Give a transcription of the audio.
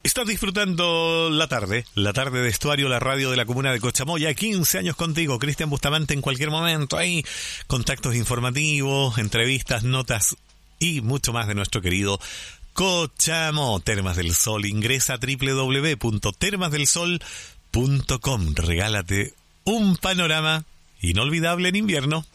Estás disfrutando la tarde de Estuario, la radio de la comuna de Cochamoya. 15 años contigo, Cristian Bustamante, en cualquier momento. Hay contactos informativos, entrevistas, notas y mucho más de nuestro querido Cochamo. Termas del Sol. Ingresa a www.termasdelsol.com. Regálate un panorama inolvidable en invierno.